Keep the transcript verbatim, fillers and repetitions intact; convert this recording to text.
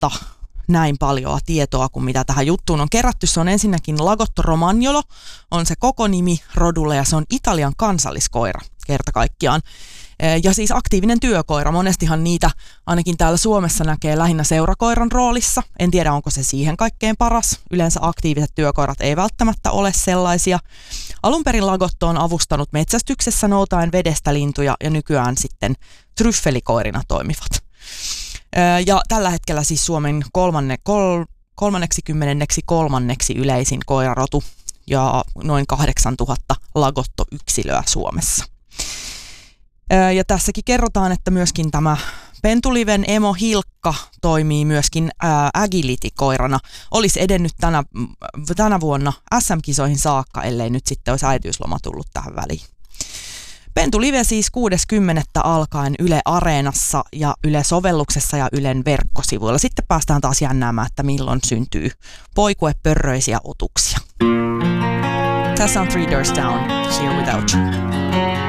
kautta näin paljon tietoa kuin mitä tähän juttuun on kerätty. Se on ensinnäkin Lagotto romagnolo, on se koko nimi rodulle ja se on Italian kansalliskoira kerta kaikkiaan. Ja siis aktiivinen työkoira. Monestihan niitä ainakin täällä Suomessa näkee lähinnä seurakoiran roolissa. En tiedä, onko se siihen kaikkein paras. Yleensä aktiiviset työkoirat ei välttämättä ole sellaisia. Alun perin Lagotto on avustanut metsästyksessä noutaen vedestä lintuja ja nykyään sitten tryffelikoirina toimivat. Ja tällä hetkellä siis Suomen kolmanne, kol, kolmanneksi kymmenenneksi kolmanneksi yleisin koirarotu ja noin kahdeksantuhatta Lagotto-yksilöä Suomessa. Ja tässäkin kerrotaan, että myöskin tämä Pentuliven emo Hilkka toimii myöskin agility-koirana. Olisi edennyt tänä, tänä vuonna S M-kisoihin saakka, ellei nyt sitten olisi äitiysloma tullut tähän väliin. Pentulive siis kuudes kymmenettä alkaen Yle Areenassa ja Yle-sovelluksessa ja Ylen verkkosivuilla. Sitten päästään taas jännäämään, että milloin syntyy poikuepörröisiä otuksia. Tässä on Three Doors Down, Here Without You.